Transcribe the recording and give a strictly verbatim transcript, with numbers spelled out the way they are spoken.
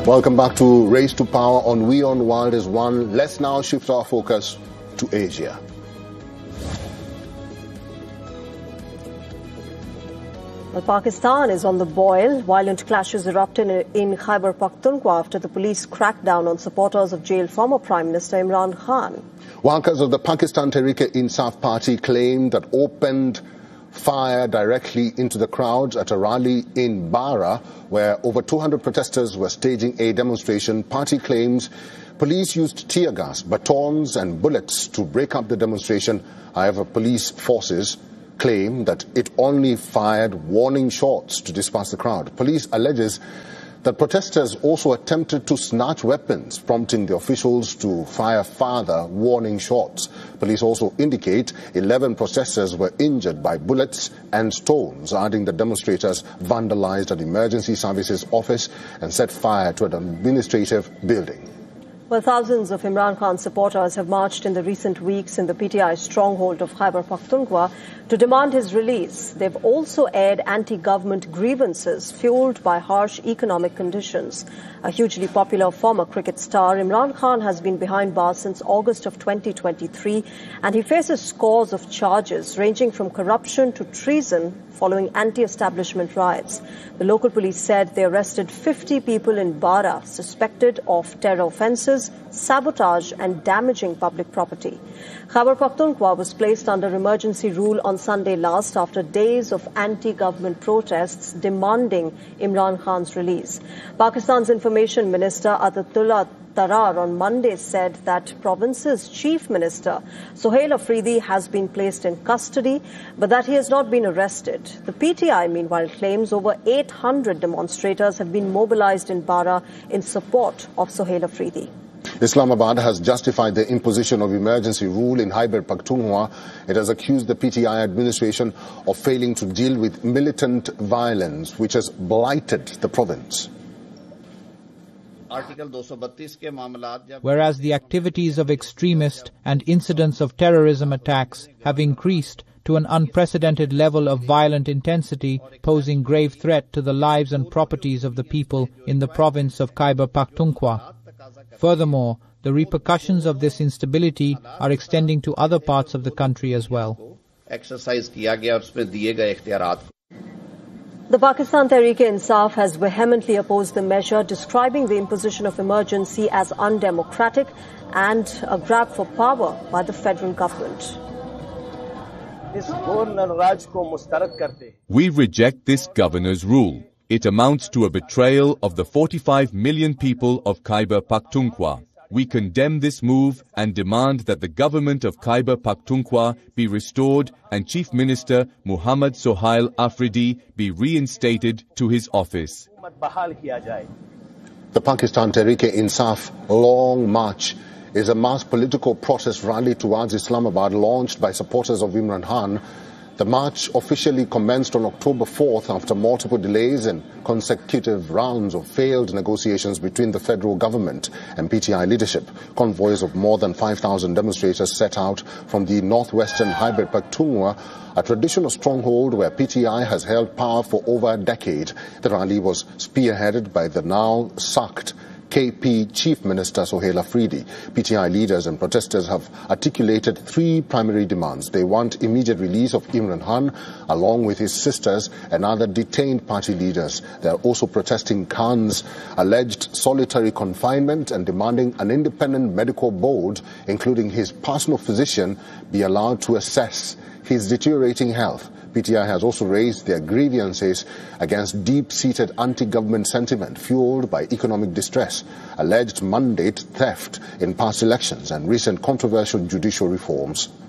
Welcome back to Race to Power on WION World is One. Let's now shift our focus to Asia. Well, Pakistan is on the boil. Violent clashes erupted in Khyber Pakhtunkhwa after the police cracked down on supporters of jailed former Prime Minister Imran Khan. Workers of the Pakistan Tehreek-e-Insaf party claimed that opened fire directly into the crowds at a rally in Bara, where over two hundred protesters were staging a demonstration. Party claims police used tear gas, batons and bullets to break up the demonstration. However, police forces claim that it only fired warning shots to disperse the crowd. Police alleges that protesters also attempted to snatch weapons, prompting the officials to fire further warning shots. Police also indicate eleven protesters were injured by bullets and stones, adding that demonstrators vandalized an emergency services office and set fire to an administrative building. Well, thousands of Imran Khan supporters have marched in the recent weeks in the P T I stronghold of Khyber Pakhtunkhwa to demand his release. They've also aired anti-government grievances fueled by harsh economic conditions. A hugely popular former cricket star, Imran Khan has been behind bars since August of twenty twenty-three, and he faces scores of charges ranging from corruption to treason following anti-establishment riots. The local police said they arrested fifty people in Bara suspected of terror offences, sabotage and damaging public property. Khyber Pakhtunkhwa was placed under emergency rule on Sunday last after days of anti-government protests demanding Imran Khan's release. Pakistan's Information Minister Atatullah Tarar on Monday said that province's chief minister Sohail Afridi has been placed in custody, but that he has not been arrested. The P T I meanwhile claims over eight hundred demonstrators have been mobilized in Bara in support of Sohail Afridi. Islamabad has justified the imposition of emergency rule in Khyber Pakhtunkhwa. It has accused the P T I administration of failing to deal with militant violence, which has blighted the province. Whereas the activities of extremists and incidents of terrorism attacks have increased to an unprecedented level of violent intensity, posing grave threat to the lives and properties of the people in the province of Khyber Pakhtunkhwa. Furthermore, the repercussions of this instability are extending to other parts of the country as well. The Pakistan Tehreek-e-Insaf has vehemently opposed the measure, describing the imposition of emergency as undemocratic and a grab for power by the federal government. We reject this governor's rule. It amounts to a betrayal of the forty-five million people of Khyber Pakhtunkhwa. We condemn this move and demand that the government of Khyber Pakhtunkhwa be restored and Chief Minister Muhammad Sohail Afridi be reinstated to his office. The Pakistan Tehreek-e-Insaf Long March is a mass political protest rally towards Islamabad launched by supporters of Imran Khan. The march officially commenced on October fourth after multiple delays and consecutive rounds of failed negotiations between the federal government and P T I leadership. Convoys of more than five thousand demonstrators set out from the northwestern Khyber Pakhtunkhwa, a traditional stronghold where P T I has held power for over a decade. The rally was spearheaded by the now sacked K P Chief Minister Sohail Afridi. P T I leaders and protesters have articulated three primary demands. They want immediate release of Imran Khan, along with his sisters and other detained party leaders. They are also protesting Khan's alleged solitary confinement and demanding an independent medical board, including his personal physician, be allowed to assess his deteriorating health. P T I has also raised their grievances against deep-seated anti-government sentiment fueled by economic distress, alleged mandate theft in past elections and recent controversial judicial reforms.